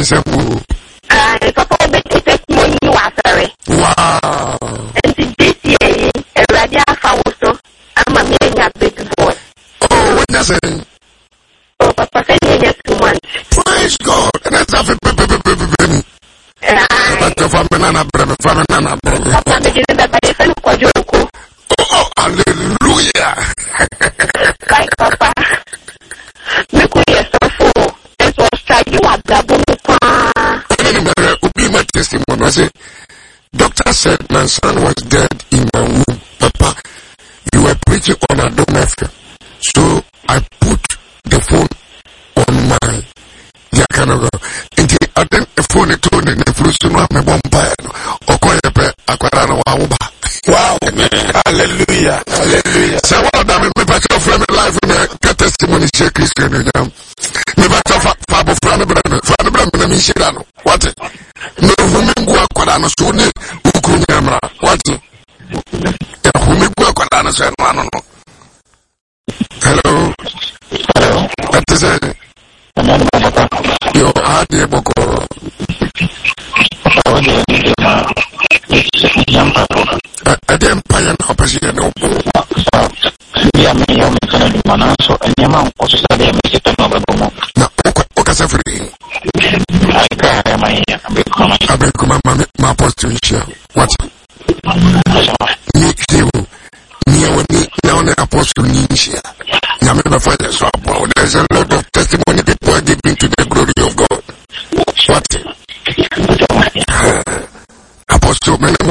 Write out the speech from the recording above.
Simple. Papa, but testimony was sorry. Wow. And this year, a radio also. I'm a big boy. Oh, what does it? Oh, Papa, say yes 2 months. Praise God. And that's a baby. Oh, hallelujah. Like Papa, make we so full. It was try you at the Be my testimony. I say, doctor said my son was dead in my womb. Papa, you were preaching on a domestic. So I put the phone on my Yakanago. And I think the phone is told in the first one, my vampire. Or call it a Aquarana. Wow, hallelujah, hallelujah. So, what I'm a better friend of life in a testimony, shake Christian. Me better Fabo Franabram, Michel. What? No women go Aquarana soon. Ukunyamra. What? Who go Aquarana said, man. Hello. Hello. What is it? Your heart, your book. I didn't pay an opposition. No, yeah, me, you're making a man, so any amount of study, I make it another. Now, what is free? I become my apostle. What? Now, the apostle Nisha. Yamina Father, so there's a lot of testimony people are giving to the glory of God. What? Apostle,